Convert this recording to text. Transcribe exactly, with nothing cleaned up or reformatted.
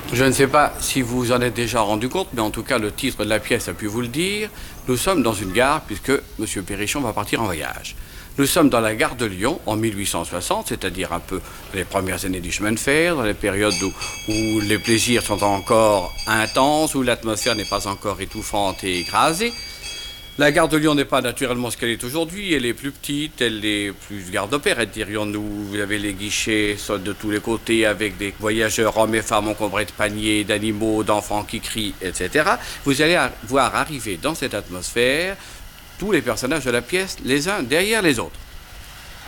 Je ne sais pas si vous vous en êtes déjà rendu compte, mais en tout cas, le titre de la pièce a pu vous le dire. Nous sommes dans une gare, puisque M. Perrichon va partir en voyage. Nous sommes dans la gare de Lyon en mille huit cent soixante, c'est-à-dire un peu les premières années du chemin de fer, dans les périodes où, où les plaisirs sont encore intenses, où l'atmosphère n'est pas encore étouffante et écrasée. La gare de Lyon n'est pas naturellement ce qu'elle est aujourd'hui. Elle est plus petite, elle est plus gare d'opérette, dirions-nous. Vous avez les guichets de tous les côtés avec des voyageurs, hommes et femmes encombrés de paniers, d'animaux, d'enfants qui crient, et cetera. Vous allez voir arriver dans cette atmosphère tous les personnages de la pièce, les uns derrière les autres.